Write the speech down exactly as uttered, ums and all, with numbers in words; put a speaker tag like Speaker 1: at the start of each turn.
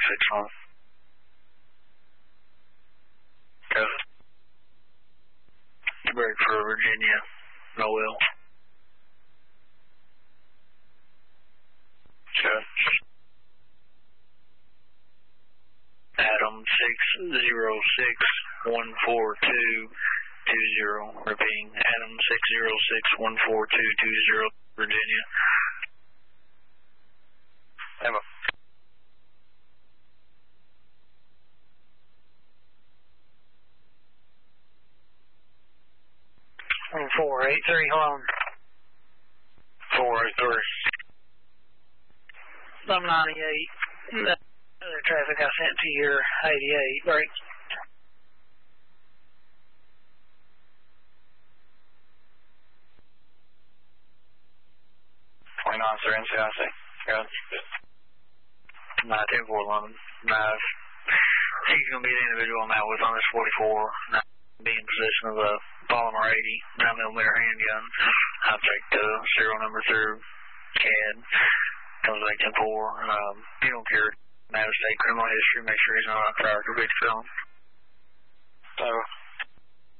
Speaker 1: six one. Go. Break for Virginia. Noel. Check. Adam six zero six one four two two zero. Repeating. Adam six zero six one four two two zero. Virginia. Emma.
Speaker 2: One four eight three. Hold on.
Speaker 1: Four eight three.
Speaker 2: I'm ninety-eight. The other traffic I sent to your eighty-eight. Break.
Speaker 1: twenty-nine three N C I C. Good. nineteen four eleven. Nice. He's going to be the individual on that with on this forty-four. Be in possession of a polymer eighty nine millimeter handgun. I'll take the serial number through C A D. Comes back ten four. Um, you don't care. Matter of state criminal history. Make sure he's not on prior conviction film. So.